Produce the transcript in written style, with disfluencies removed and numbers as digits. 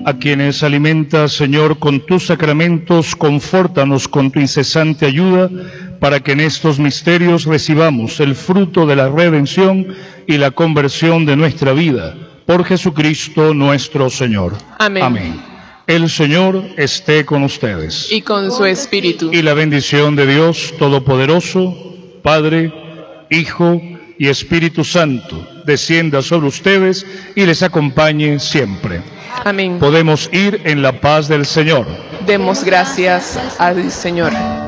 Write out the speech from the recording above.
A quienes alimentas, Señor, con tus sacramentos, confórtanos con tu incesante ayuda, para que en estos misterios recibamos el fruto de la redención y la conversión de nuestra vida. Por Jesucristo nuestro Señor. Amén. Amén. El Señor esté con ustedes. Y con su espíritu. Y la bendición de Dios Todopoderoso, Padre, Hijo y Espíritu Santo, descienda sobre ustedes y les acompañe siempre. Amén. Podemos ir en la paz del Señor. Demos gracias al Señor.